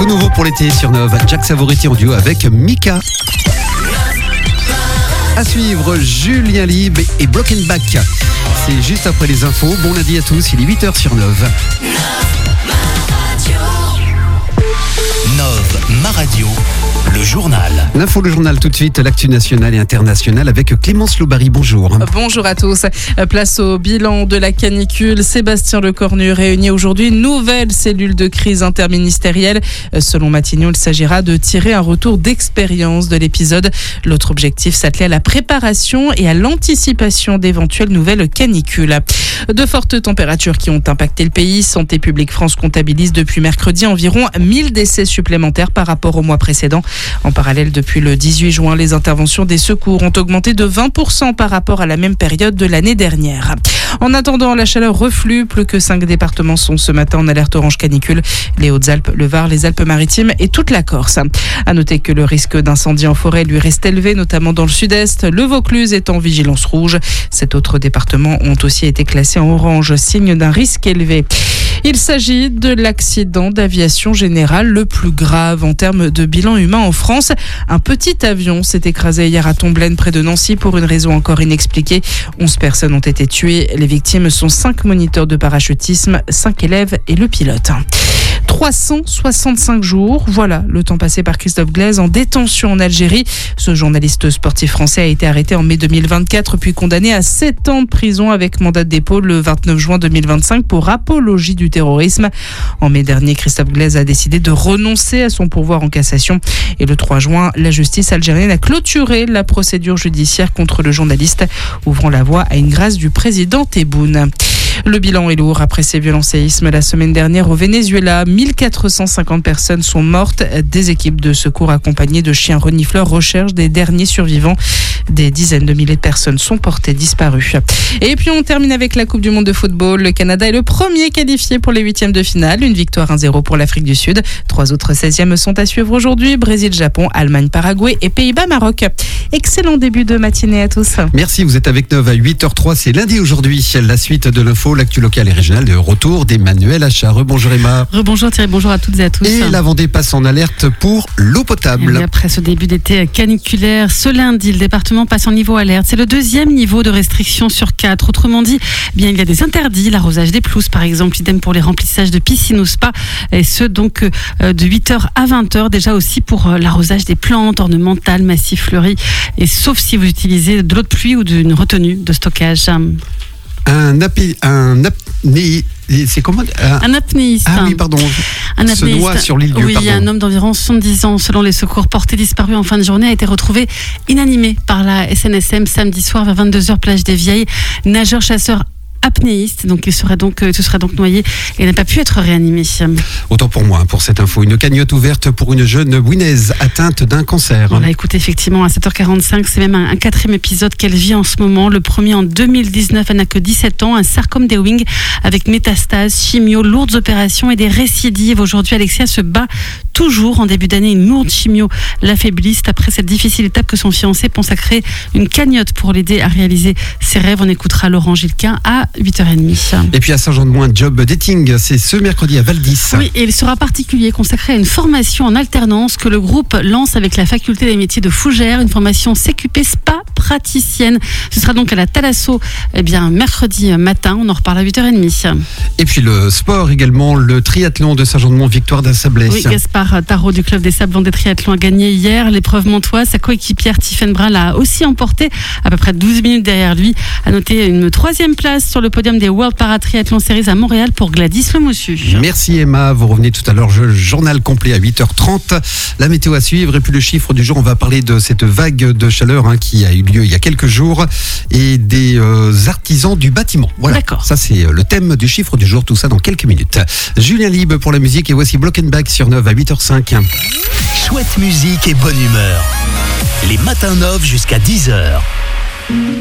Tout nouveau pour l'été sur Nove, Jack Savoretti en duo avec Mika. À suivre, Julien Lieb et Broken Back. C'est juste après les infos. Bon lundi à tous, il est 8h sur Nove. Nove, ma radio, le journal. L'info, le journal tout de suite, l'actu nationale et internationale avec Clémence Loubary. Bonjour. Bonjour à tous. Place au bilan de la canicule. Sébastien Lecornu réunit aujourd'hui une nouvelle cellule de crise interministérielle. Selon Matignon, il s'agira de tirer un retour d'expérience de l'épisode. L'autre objectif, s'atteler à la préparation et à l'anticipation d'éventuelles nouvelles canicules. De fortes températures qui ont impacté le pays. Santé publique France comptabilise depuis mercredi environ 1000 décès supplémentaires par rapport au mois précédent. En parallèle, depuis le 18 juin, les interventions des secours ont augmenté de 20% par rapport à la même période de l'année dernière. En attendant, la chaleur reflue. Plus que 5 départements sont ce matin en alerte orange canicule. Les Hautes-Alpes, le Var, les Alpes-Maritimes et toute la Corse. À noter que le risque d'incendie en forêt lui reste élevé, notamment dans le sud-est. Le Vaucluse est en vigilance rouge. 7 autres départements ont aussi été classés en orange, signe d'un risque élevé. Il s'agit de l'accident d'aviation générale le plus grave en termes de bilan humain en France. Un petit avion s'est écrasé hier à Tomblaine près de Nancy pour une raison encore inexpliquée. 11 personnes ont été tuées. Les victimes sont 5 moniteurs de parachutisme, 5 élèves et le pilote. 365 jours, voilà le temps passé par Christophe Glaise en détention en Algérie. Ce journaliste sportif français a été arrêté en mai 2024 puis condamné à 7 ans de prison avec mandat de dépôt le 29 juin 2025 pour apologie du terrorisme. En mai dernier, Christophe Glaise a décidé de renoncer à son pourvoi en cassation. Et le 3 juin, la justice algérienne a clôturé la procédure judiciaire contre le journaliste, ouvrant la voie à une grâce du président Tebboune. Le bilan est lourd après ces violents séismes la semaine dernière au Venezuela. 1450 personnes sont mortes. Des équipes de secours accompagnées de chiens renifleurs recherchent des derniers survivants. Des dizaines de milliers de personnes sont portées disparues. Et puis on termine avec la Coupe du Monde de football. Le Canada est le premier qualifié pour les huitièmes de finale. Une victoire 1-0 pour l'Afrique du Sud. 3 autres 16e sont à suivre aujourd'hui. Brésil, Japon, Allemagne, Paraguay et Pays-Bas, Maroc. Excellent début de matinée à tous. Merci, vous êtes avec Nove à 8h03. C'est lundi aujourd'hui. La suite de l'info, l'actu locale et régionale de retour d'Emmanuel Achard. Rebonjour Emma. Rebonjour Thierry, bonjour à toutes et à tous. Et la Vendée passe en alerte pour l'eau potable. Et après ce début d'été caniculaire, ce lundi, le département passe en niveau alerte. C'est le 2e niveau de restriction sur 4. Autrement dit, bien il y a des interdits, l'arrosage des pelouses par exemple, idem pour les remplissages de piscines ou spa, et ce donc de 8h à 20h, déjà aussi pour l'arrosage des plantes ornementales, massifs fleuris, et sauf si vous utilisez de l'eau de pluie ou d'une retenue de stockage. Un apnéiste. Ah oui, pardon. Un apnéiste. Se noie sur l'île du Oui, un homme d'environ 70 ans, selon les secours, porté disparu en fin de journée, a été retrouvé inanimé par la SNSM samedi soir vers 22h, plage des Vieilles. Nageur-chasseur apnéiste, donc il se serait donc noyé et n'a pas pu être réanimé. Autant pour moi, pour cette info. Une cagnotte ouverte pour une jeune bouinaise atteinte d'un cancer. Voilà, écoutez, effectivement, à 7h45, c'est même un 4e épisode qu'elle vit en ce moment. Le premier en 2019, elle n'a que 17 ans, un sarcome des Ewing avec métastases, chimio, lourdes opérations et des récidives. Aujourd'hui, Alexia se bat toujours en début d'année. Une lourde chimio l'affaiblit. C'est après cette difficile étape que son fiancé pense à créer une cagnotte pour l'aider à réaliser ses rêves. On écoutera Laurent Gilquin à 8h30. Et puis à Saint-Jean-de-Moins, job dating, c'est ce mercredi à Val-d'Is. Oui, et il sera particulier, consacré à une formation en alternance que le groupe lance avec la faculté des métiers de Fougères, une formation CQP spa praticienne. Ce sera donc à la Thalasso, mercredi matin, on en reparle à 8h30. Et puis le sport également, le triathlon de Saint-Jean-de-Mont, victoire d'un Sablé. Oui, Gaspard Tarot du club des Sables Vendée Triathlon a gagné hier l'épreuve montoise. Sa coéquipière Tiffaine Brun l'a aussi emporté à peu près 12 minutes derrière lui. À noter une 3e place sur le podium des World Paratriathlon Series à Montréal pour Gladys Lemoussu. Merci Emma, vous revenez tout à l'heure, journal complet à 8h30. La météo à suivre et puis le chiffre du jour, on va parler de cette vague de chaleur qui a eu lieu il y a quelques jours et des artisans du bâtiment. Voilà, d'accord. Ça c'est le thème du chiffre du jour, tout ça dans quelques minutes. Julien Lieb pour la musique et voici Broken Back sur Nove à 8h05. Chouette musique et bonne humeur. Les matins Nove jusqu'à 10h.